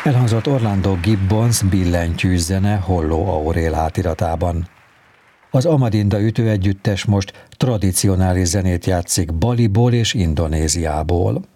Elhangzott Orlando Gibbons billentyűs zene Holló Aurél átiratában. Az Amadinda ütőegyüttes most tradicionális zenét játszik Baliból és Indonéziából.